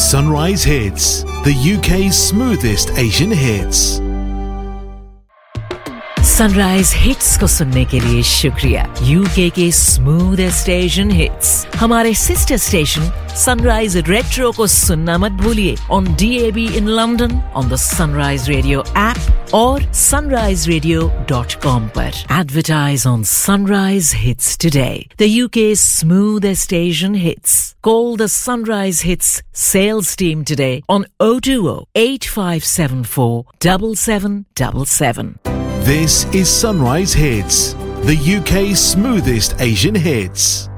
Sunrise Hits, the UK's smoothest Asian hits. Sunrise hits को सुनने के लिए शुक्रिया। यूके के स्मूथेस्ट एशियन हिट्स हमारे सिस्टर स्टेशन सनराइज रेट्रो को सुनना मत भूलिए on DAB in London, on the sunrise radio app और sunriseradio.com पर। Advertise on Sunrise Hits today, the UK's smoothest Asian hits. Call the Sunrise Hits sales team today on 020 8574 7777. This is Sunrise Hits, the UK's smoothest Asian hits.